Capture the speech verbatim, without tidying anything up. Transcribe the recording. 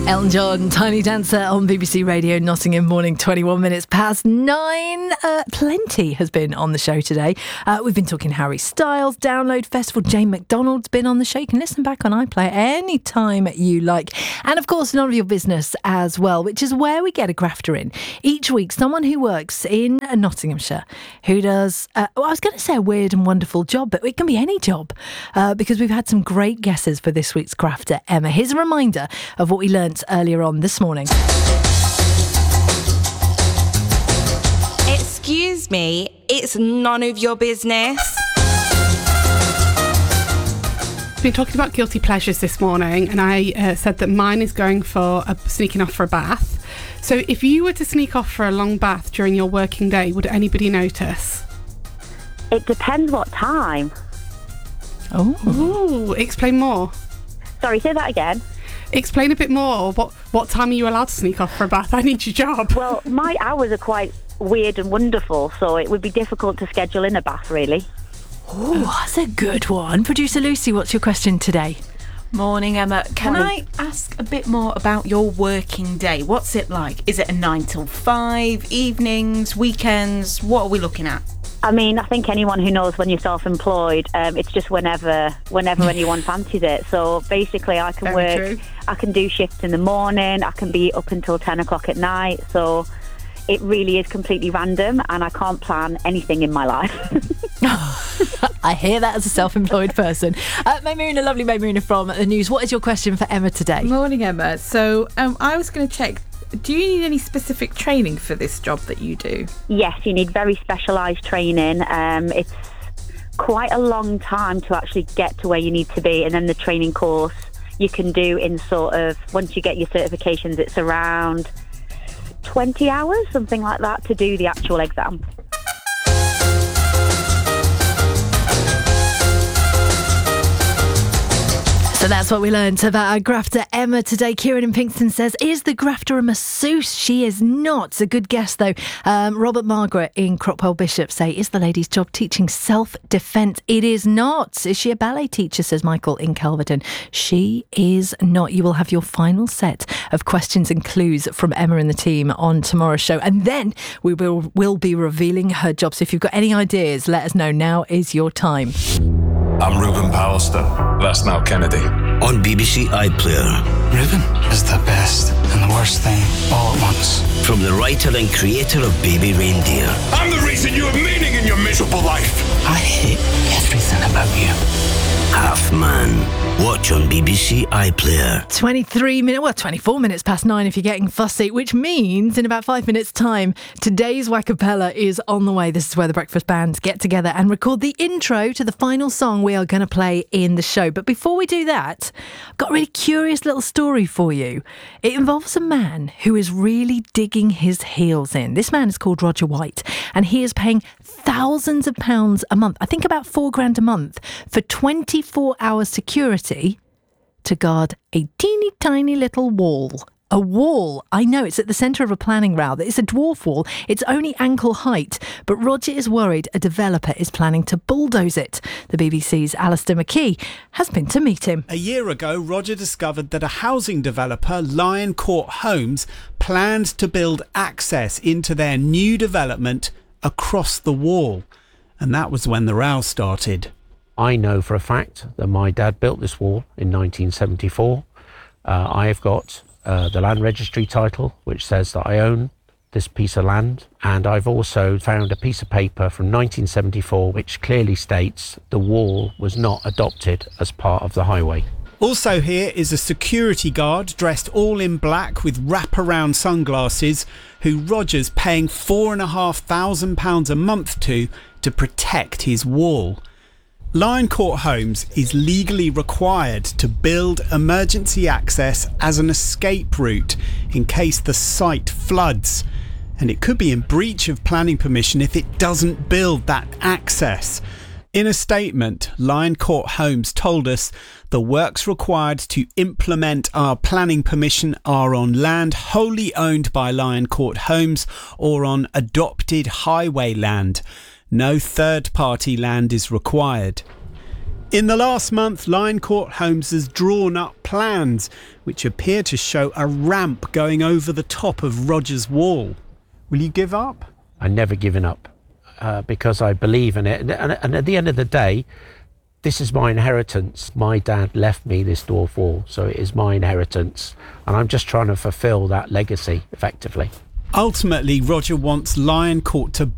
Elton John, Tiny Dancer on B B C Radio Nottingham morning, twenty-one minutes past nine. Uh, plenty has been on the show today. Uh, we've been talking Harry Styles, Download Festival. Jane McDonald's been on the show. You can listen back on iPlayer anytime you like. And of course, None of Your Business as well, which is where we get a grafter in. Each week, someone who works in Nottinghamshire who does, uh, well, I was going to say a weird and wonderful job, but it can be any job uh, because we've had some great guesses for this week's grafter. Emma, here's a reminder of what we learnt earlier on this morning. Excuse me, it's none of your business. We've been talking about guilty pleasures this morning, and I uh, said that mine is going for a, sneaking off for a bath. So if you were to sneak off for a long bath during your working day, would anybody notice? It depends what time. Oh, Ooh, explain more. Sorry, say that again. Explain a bit more. What what time are you allowed to sneak off for a bath? I need your job. Well, my hours are quite weird and wonderful, so it would be difficult to schedule in a bath, really. oh, that's a good one. Producer Lucy, what's your question today? Morning, Emma. Can Morning. I ask a bit more about your working day? What's it like? Is it a nine till five, evenings, weekends? What are we looking at? I mean, I think anyone who knows when you're self-employed, um, it's just whenever whenever anyone fancies it. So basically, I can Very work, true. I can do shifts in the morning, I can be up until ten o'clock at night. So it really is completely random, and I can't plan anything in my life. I hear that as a self-employed person. Uh, Maimouna, lovely Maimouna from the news. What is your question for Emma today? Morning, Emma. So um, I was going to check, do you need any specific training for this job that you do? Yes, you need very specialised training. Um, it's quite a long time to actually get to where you need to be, and then the training course you can do in sort of, once you get your certifications, it's around twenty hours, something like that, to do the actual exam. So that's what we learned about our grafter Emma today. Kieran in Pinkston says, is the grafter a masseuse? She is not. It's a good guess, though. Um, Robert Margaret in Cropwell Bishop say, is the lady's job teaching self-defence? It is not. Is she a ballet teacher, says Michael in Calverton? She is not. You will have your final set of questions and clues from Emma and the team on tomorrow's show. And then we will, will be revealing her job. So if you've got any ideas, let us know. Now is your time. I'm Ruben Pallister. That's Nat Kennedy. On B B C iPlayer. Ruben is the best and the worst thing all at once. From the writer and creator of Baby Reindeer. I'm the reason you have meaning in your miserable life. I hate everything about you. Half Man. Watch on B B C iPlayer. twenty-three minutes, well, twenty-four minutes past nine if you're getting fussy, which means in about five minutes' time, today's Wackapella is on the way. This is where the Breakfast Band get together and record the intro to the final song we are going to play in the show. But before we do that, I've got a really curious little story for you. It involves a man who is really digging his heels in. This man is called Roger White, and he is paying thousands of pounds a month, I think about four grand a month, for twenty-four hour security to guard a teeny tiny little wall. A wall. I know, it's at the centre of a planning row. It's a dwarf wall. It's only ankle height. But Roger is worried a developer is planning to bulldoze it. The B B C's Alistair McKee has been to meet him. A year ago, Roger discovered that a housing developer, Lion Court Homes, planned to build access into their new development across the wall. And that was when the row started. I know for a fact that my dad built this wall in nineteen seventy-four. Uh, I have got uh, the land registry title, which says that I own this piece of land. And I've also found a piece of paper from nineteen seventy-four, which clearly states the wall was not adopted as part of the highway. Also here is a security guard dressed all in black with wraparound sunglasses who Roger's paying four and a half thousand pounds a month to to protect his wall. Lion Court Homes is legally required to build emergency access as an escape route in case the site floods. And it could be in breach of planning permission if it doesn't build that access. In a statement, Lion Court Homes told us the works required to implement our planning permission are on land wholly owned by Lion Court Homes or on adopted highway land. No third-party land is required. In the last month, Lion Court Homes has drawn up plans which appear to show a ramp going over the top of Rogers Wall. Will you give up? I've never given up uh, because I believe in it. And, and, and at the end of the day, this is my inheritance. My dad left me this dwarf wall, so it is my inheritance. And I'm just trying to fulfil that legacy effectively. Ultimately, Roger wants Lion Court to